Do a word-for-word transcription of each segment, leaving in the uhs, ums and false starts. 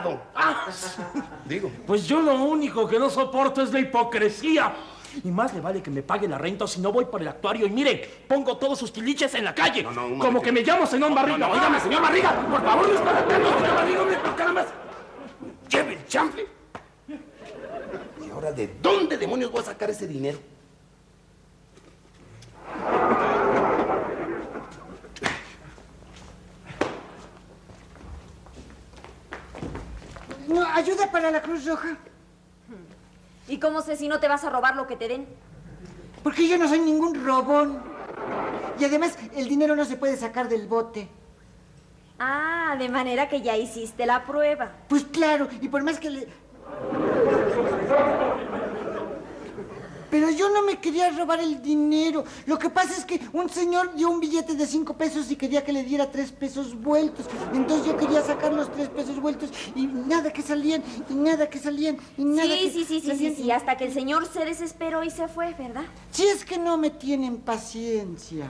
lado. Ah, digo. Pues yo lo único que no soporto es la hipocresía. Y más le vale que me pague la renta o si no voy por el actuario y mire, pongo todos sus tiliches en la calle. No, no, como que me llamo señor Barriga. No, no, Óigame, señor Barriga, por favor, no es para tanto, señor Barriga, hombre, por nada más. Lleve el chanfle. ¿Y ahora de dónde demonios voy a sacar ese dinero? No, ayuda para la Cruz Roja. ¿Y cómo sé si no te vas a robar lo que te den? Porque yo no soy ningún robón. Y además, el dinero no se puede sacar del bote. Ah, de manera que ya hiciste la prueba. Pues claro, y por más que le... Pero yo no me quería robar el dinero. Lo que pasa es que un señor dio un billete de cinco pesos y quería que le diera tres pesos vueltos. Entonces yo quería sacar los tres pesos vueltos y nada que salían, y nada que salían, y nada sí, que sí, sí, sí, salían. sí, sí, hasta que el señor se desesperó y se fue, ¿verdad? Si es que no me tienen paciencia.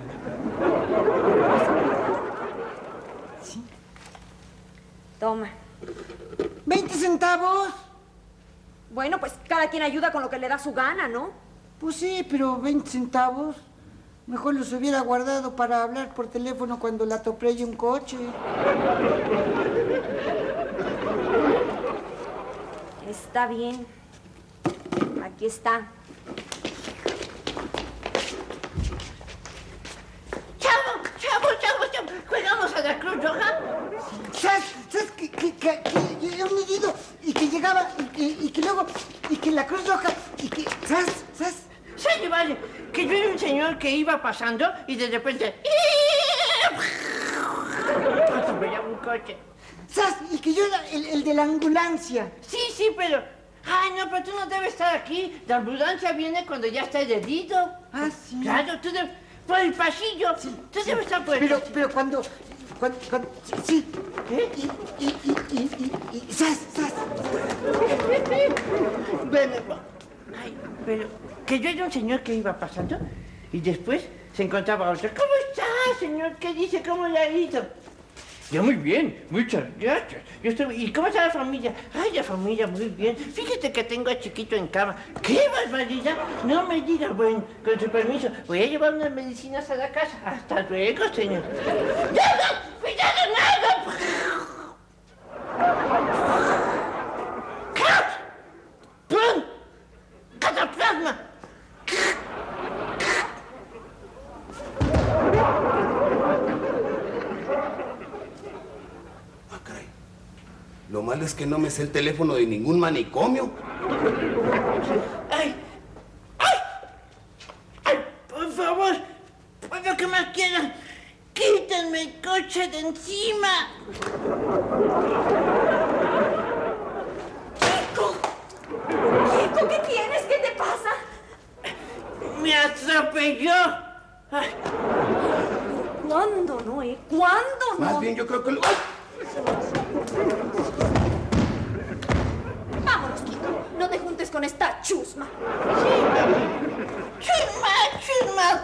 ¿Sí? Toma. ¿Veinte centavos? Bueno, pues cada quien ayuda con lo que le da su gana, ¿no? Pues sí, pero veinte centavos. Mejor los hubiera guardado para hablar por teléfono cuando la atropelle un coche. Está bien. Aquí está. ¡Chavo, chavo, chavo, chavo! ¿Juegamos a la Cruz Roja? ¿Sabes? ¿Sabes? Que, que, que, que un niñito y que llegaba y que, y que luego y que la Cruz Roja y que... ¿Sabes? ¿Sabes? Sí, vale, que yo era un señor que iba pasando y de repente... atropellaba un coche. ¿Sabes? Y que yo era el, el de la ambulancia. Sí, sí, pero... Ay, no, pero tú no debes estar aquí. La ambulancia viene cuando ya está herido. Ah, sí. Claro, tú debes... Por el pasillo. Sí, tú sí. debes estar por el pero, pasillo. Pero cuando... cuando, cuando sí. ¿Eh? Y... y... y... y... y... y ¿sabes? ¿Sabes? Bueno, ay, pero que yo era un señor que iba pasando y después se encontraba otro. ¿Cómo está, señor? ¿Qué dice? ¿Cmo le ha ido? Yo muy bien, muchas gracias. Yo estoy... ¿Y cómo está la familia? Ay, la familia muy bien. Fíjate que tengo a Chiquito en cama. ¡Qué barbaridad! No me diga, bueno, con su permiso, voy a llevar unas medicinas a la casa. Hasta luego, señor. ¡Nada! ¡Cuidado, nada! ¡Pum! ¡Cataplasma! Ah, caray. Lo malo es que no me sé el teléfono de ningún manicomio. ¡Ay! ¡Ay! ¡Ay! Por favor, por lo que más quieran, quítenme el coche de encima. Chico, ¿qué tienes? ¿Qué te pasa? ¡Me atropelló! Ay. ¿Cuándo no, eh? ¿Cuándo no? Más bien, yo creo que... Lo... Vámonos, Kiko. No te juntes con esta chusma. ¡Chusma, chusma!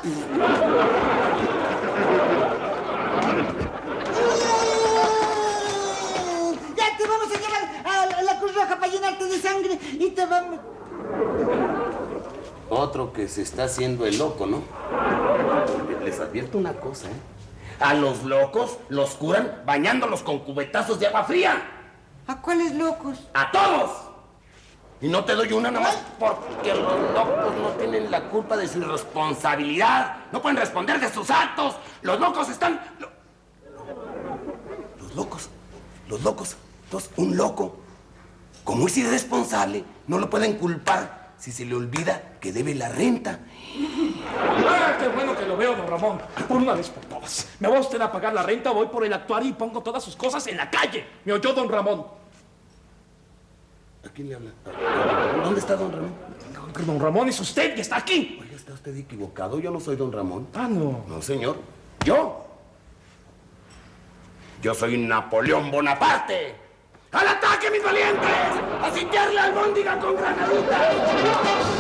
Ya te vamos a llevar a la Cruz Roja para llenarte de sangre y te vamos... Otro que se está haciendo el loco, ¿no? Les advierto una cosa, ¿eh? A los locos los curan bañándolos con cubetazos de agua fría. ¿A cuáles locos? ¡A todos! Y no te doy una nada más porque los locos no tienen la culpa de su irresponsabilidad. No pueden responder de sus actos. Los locos están... Los locos, los locos. Entonces, un loco, como es irresponsable, no lo pueden culpar si se le olvida que debe la renta. ¡Ah, qué bueno que lo veo, don Ramón! Por una vez por todas. ¿Me va usted a pagar la renta? Voy por el actuario y pongo todas sus cosas en la calle. ¿Me oyó, don Ramón? ¿A quién le habla? ¿Dónde está don Ramón? Don Ramón es usted y está aquí. Oiga, está usted equivocado. Yo no soy don Ramón. Ah, no. No, señor. ¿Yo? Yo soy Napoleón Bonaparte. ¡Al ataque, mis valientes! ¡A sitiar la albóndiga con granaditas!